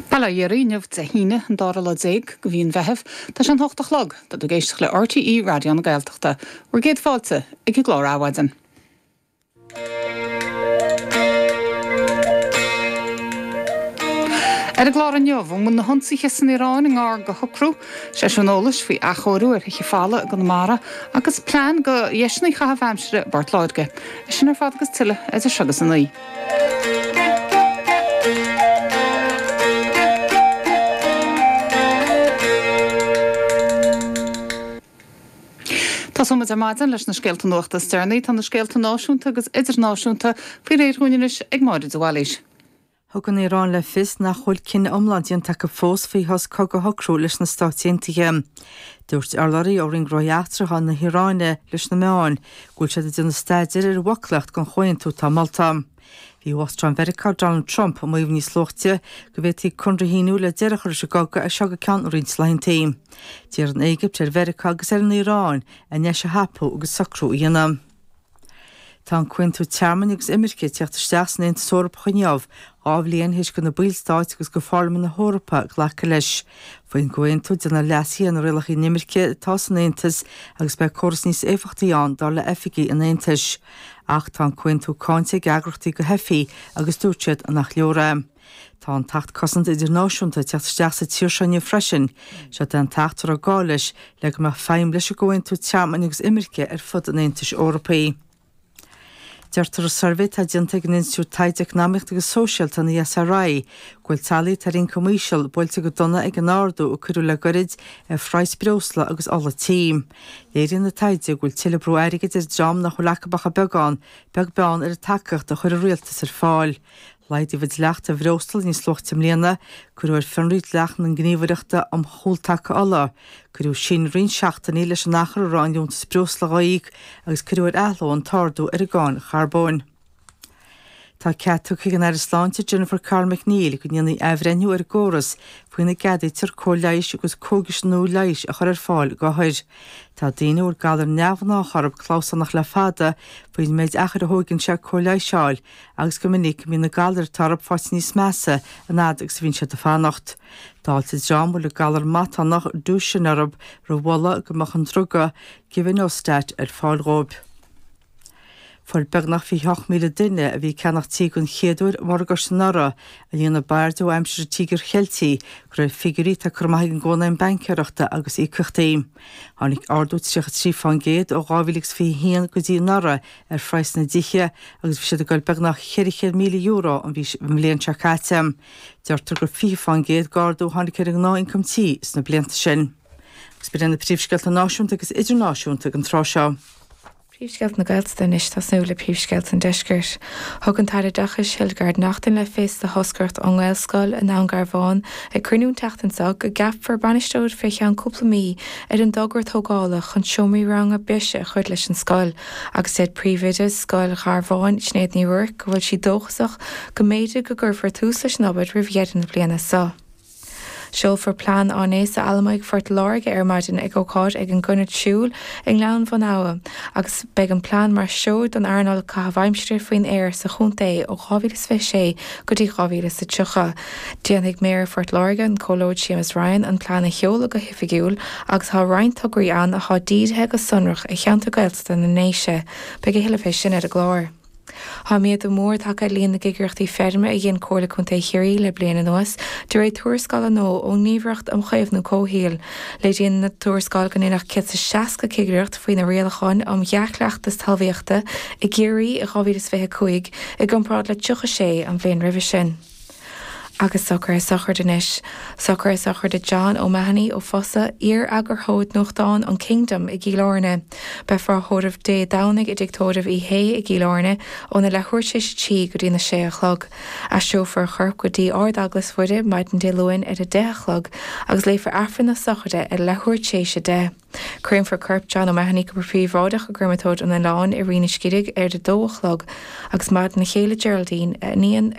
Bala dhéiríonmh de híine an dára le déag go bhíon bheitheh tá an hochtach log dat do géisteach le RTE radio na Gaeltachta uair géad fáilte ag go glár áhaidan. Ar a glár an neomh mun na honsaíthe san Iráin in ngár go thocrú sé seanolalas faoi achóú ar hiiche fála go na mara agus plán go dhéisnaí chath bhaimsire bart láidge. Is sin ar fád agus tuile is a segus an í. Tá somad maidan leis na scéalta nuachta stearnaí tá na scéalta náisiúnta agus idirnáisiúnta faoi réirthúineis ag máirid bháilís. Thugann Iarán le fis nach chuil cin omlandíon take fós faoi thos coga thocrú leis na stáitiíntaithe. Dúirt arlarí ó ring roiátracha na Iráine leis na meáin, gúil sé duna staidir ar waclacht gon choinn tú tá Malta. Bhí Western America Donald Trump am mhaomh níos lochte go bhfuil chundrahíú le deirechar se gaga a seaga cean rins leintí. Díar an Éigipt ar Verica agus ar an Iráin a ne se hapú agus sacrú dhéanam. Tá an cuintú tearman agus imirce teachtarsteach na sórap chuneamh ábhlíonn his go na bílstáit agus go fálaman na Hórapa ghlacha leis. Faoin cuintú dena leasí an rialach í nimirce tá san Aontas agus be choras níos éfachtaíán dá le efficí an Aontas. Ach tá an cuintú cáinte geagrachtaí go hefií agus dúirtead an nach leora. Tá an tacht cosint idirnáisiúnta teachtarsteach sa tíorseine freisin, se an tachttar a gáis le go mar féim leis a cuintú tearman agus imirce ar fud an Aontas Eorpaí. Deirtar a survey tá dianta an Institút Taid Economic agus Social tan na SRI, gúil talí tar in comisial builte go donna ag an ardú ó curú le gorid ar Frais Brosla agus alla tím. Léiríonn na taide gúil tiile brú airigid ar dram nach chulachabacha beagán, beag beán ar a takeacht a chuir a rialtas ar fáil. Leid i bhid lecht a bhróstal níos lochtim léana, curú ar fenrúd lechan an gníomhaireachta am chultacha alla, curú sin rin seachtaí leis an nachar ránúntas Brosla gaíg agus curú ar ealó an tardú ar a gáin charbón. Tá ceatú chuig an Airslánte Jennifer Carl McNeil go dtíanaí ehrenniú ar góras faoina gadaí tar cóleiis agus cógus nó leiis a chur ar fáil go thuir. Tá daine úr galar neamhná charb chlásannach le fada faoin méid achar a thógann se cóleiis seáil agus go minic mí na galar tarb fáit níos measa a nád agus bhín se a fánacht. Dáilta dram le galar matannach dúsin arab ro bhla go mach an druga gibhinn óstáit ar fáilróib. Fuil beagnach fi 8,000 duine a bhí cenach tíún chéadúir mar gur san nara a dhéana bardú aimsir tígur cheiltí gur figurí tá chumhaigh an gcónaim banceachta agus ícuchtaí. Tháinig ardút seach trí fangéad ó gáhíligs fi hían go dtí nara ar Frais na Dithe agus bhí siad a goil beagnach 400,000 euro an bhí mléon seacátem. Deirtar gur fi fangéad gardú tháinig ar an ná incomtí sna blianta sin. Gus bid na príomhscealta náisiúnta agus idirnáisiúnta an tráseo. Príomhsceilt na Gaeltacht is tá snúla príomhsceilt an deiscirt. Thugann tar a dachas Silgard nachtain le fés de hoscairt an Gaelscoil in an Garbháin ag cruniún teachtansach go gapfar banisteoid feiche an cúpla mí ar an dogart thógála chun seomí rang a bise chuid leis an scoil agus sé príomhide scoil Garbháin snéad níúir go bhfuil si dóchasach go méide go gurfar tús leis nabad rihhéan na bliana sa. Seolfar plán ánéis a almaigh fort láirge ar maidin ag ócáid ag an gunad siúil ag lean van áha, agus beag an plán mar seoid an airnáil cahabhaimstir faoin air sa chunta ó 2026 go dtí 2030. Déanaigh méar fort láirge an cólóid Seamus Ryan an plán a cheola go hifigiúil agus tá Ryan tugraí an a thá dídthe go sunrach a cheanta Gaeltachta na néise, beag a hiilefa sin ar a glár. Tá méad do mór take líon na gigreachtaí ferme a dhéon cóla chunta chéirí le bliana nuas, de réid tuairscáil nó ó níomhreacht am chaomh nó cóhíal. Le dhéon na tuairscáil gan éach cit sa 60 gigreacht faoin na réalacháin am gheachleachtas talmhaíochta i ggéirí a 2025 i gcomprád le 26 an bhliain roimhe sin. Agus sochar denis. Sochar de John O'Mahony ó Fossa ar agur hód nóchtáin an Kingdom i Gílárne. Be far hódamh dé dánig i dictódamh i hé i Gílárne ó na lehuiir sé tí go dtí na 6 a seofar churp go dtí ardaglas fuide maid an déluin ar a 10 agus léifar afran na socharte ar lehuiir sé de. Cruim for churp John O'Mahony go príomhráideach a gurmatóid an na lán i riine scidig ar de 2 agus maid na chéile Geraldine níon